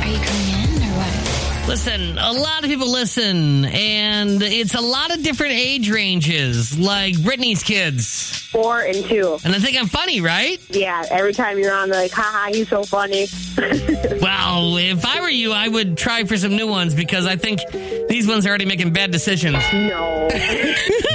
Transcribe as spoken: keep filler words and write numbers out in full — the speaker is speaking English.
Are you coming in or what? Listen, a lot of people listen, and it's a lot of different age ranges, like Brittany's kids. Four and two. And I think I'm funny, right? Yeah, every time you're on, they're like, haha, he's so funny. Well, if I were you, I would try for some new ones because I think these ones are already making bad decisions. No.